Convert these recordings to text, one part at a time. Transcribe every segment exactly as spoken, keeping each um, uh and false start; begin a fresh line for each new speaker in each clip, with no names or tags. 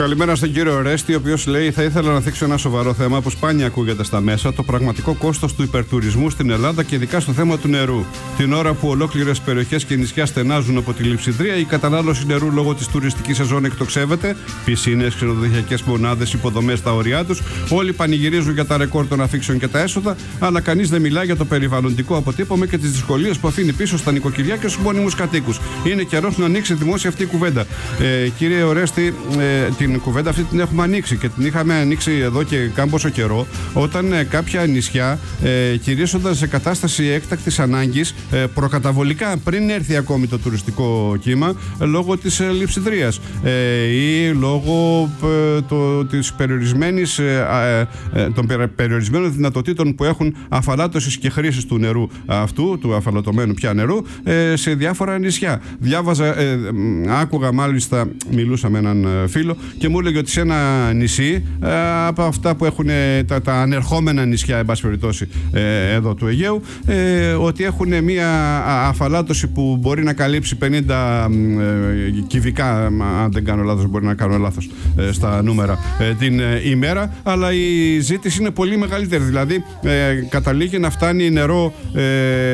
Καλημέρα στον κύριο Ορέστη, ο οποίος λέει: θα ήθελα να θίξω ένα σοβαρό θέμα που σπάνια ακούγεται στα μέσα, το πραγματικό κόστος του υπερτουρισμού στην Ελλάδα και ειδικά στο θέμα του νερού. Την ώρα που ολόκληρες περιοχές και νησιά στενάζουν από τη λειψιδρία, η κατανάλωση νερού λόγω της τουριστικής σεζόν εκτοξεύεται. Πισίνες, ξενοδοχειακές μονάδες, υποδομές στα ωριά τους. Όλοι πανηγυρίζουν για τα ρεκόρ των αφήξεων και τα έσοδα, αλλά κανείς δεν μιλά για το περιβαλλοντικό αποτύπωμα και τις δυσκολίες που αφήνει πίσω στα νοικοκυριά και στους μόνιμους κατοίκους. Είναι καιρός να ανοίξει δημόσια αυτή η κουβέντα. Ε, κύριε Ορέστη, ε, την κουβέντα αυτή την έχουμε ανοίξει και την είχαμε ανοίξει εδώ και κάμποσο καιρό, όταν ε, κάποια νησιά ε, κηρύσσονταν σε κατάσταση έκτακτης ανάγκης ε, προκαταβολικά, πριν έρθει ακόμη το τουριστικό κύμα, ε, λόγω της ε, λειψιδρίας ε, ή λόγω ε, το, της περιορισμένης, ε, ε, των περιορισμένων δυνατοτήτων που έχουν αφαλάτωσης και χρήσης του νερού αυτού, του αφαλωτωμένου πια νερού, ε, σε διάφορα νησιά. Διάβαζα, ε, άκουγα μάλιστα, μιλούσα με έναν φίλο και μου έλεγε ότι σε ένα νησί, ε, από αυτά που έχουν τα, τα ανερχόμενα νησιά, εν πάση περιπτώσει, ε, εδώ του Αιγαίου, ε, ότι έχουν μια αφαλάτωση που μπορεί να καλύψει πενήντα ε, κυβικά, αν δεν κάνω λάθος, μπορεί να κάνω λάθος ε, στα νούμερα, ε, την ε, ημέρα, αλλά η ζήτηση είναι πολύ μεγαλύτερη. Δηλαδή, ε, καταλήγει να φτάνει νερό ε,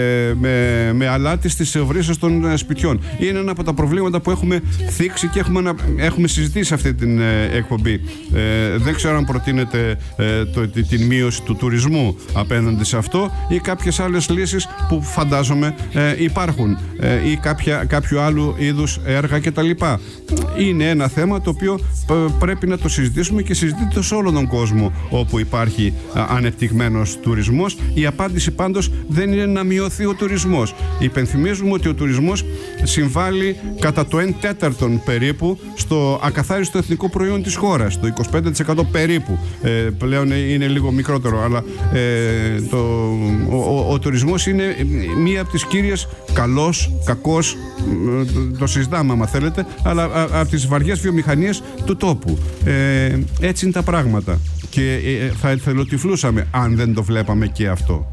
με, με αλάτι στις βρύσες των σπιτιών. Είναι ένα από τα προβλήματα που έχουμε θίξει και έχουμε, έχουμε συζητήσει αυτή την ε, εκπομπή. Ε, δεν ξέρω αν προτείνεται ε, το, την μείωση του τουρισμού απέναντι σε αυτό ή κάποιες άλλες λύσεις που φαντάζομαι ε, υπάρχουν ε, ή κάποια, κάποιο άλλου είδους έργα κτλ. Είναι ένα θέμα το οποίο πρέπει να το συζητήσουμε και συζητείται σε όλον τον κόσμο όπου υπάρχει α, ανεπτυγμένος τουρισμός. Η απάντηση πάντως δεν είναι να μειωθεί ο τουρισμός. Υπενθυμίζουμε ότι ο τουρισμός συμβάλλει κατά το εν τέταρτον περίπου στο ακαθάριστο εθνικό προϊόν της χώρας, το είκοσι πέντε τοις εκατό περίπου. Ε, πλέον είναι λίγο μικρότερο, αλλά ε, το, ο, ο, ο τουρισμός είναι μία από τις κύριες, καλός, κακός, το, το συζητάμε άμα θέλετε, αλλά α, από τις βαριές βιομηχανίες του τόπου. Ε, έτσι είναι τα πράγματα και ε, θα εθελοτυφλούσαμε αν δεν το βλέπαμε και αυτό.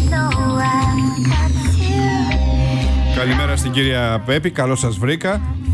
Καλημέρα στην κυρία Πέπη, καλώς σας βρήκα.